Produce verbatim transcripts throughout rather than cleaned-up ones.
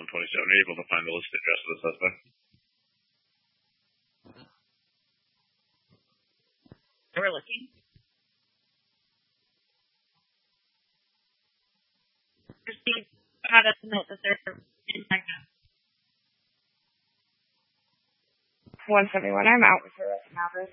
one twenty-seven. Are you able to find the listed address of the suspect? We're looking. Proceed had us note that they're in Texas. one seventy-one. I'm out with her right now, Bruce.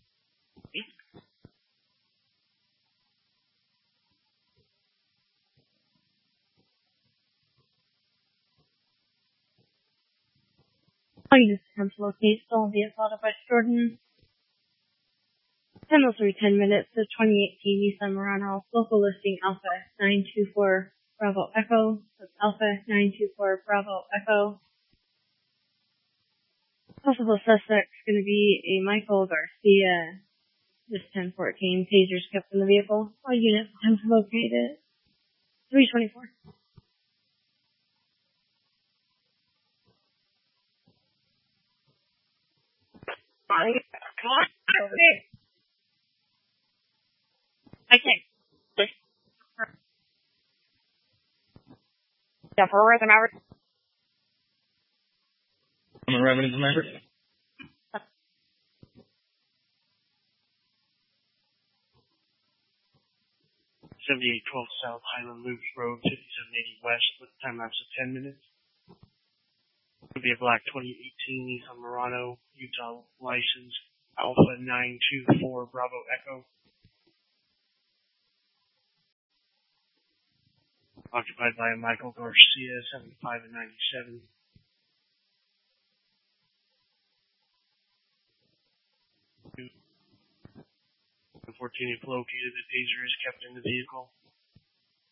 Oh, you just attempt to locate stolen vehicle out of West Jordan. ten oh three, ten minutes to twenty eighteen Nissan Murano, local listing Alpha nine two four Bravo Echo. That's Alpha nine two four Bravo Echo. Possible suspect's going to be a Michael Garcia. This ten fourteen. Tasers kept in the vehicle. All units attempt to locate it. three twenty-four. Come on, over here. I can't. Yeah, for where the Maverick. I'm a revenue member. seventy-eight twelve South Highland Loop Road, fifty-seven eighty West, with a time lapse of ten minutes. It would be a black twenty eighteen Nissan Murano, Utah license, Alpha nine two four Bravo Echo. Occupied by a Michael Garcia, seventy-five and ninety-seven. fourteen, if located, the taser is kept in the vehicle.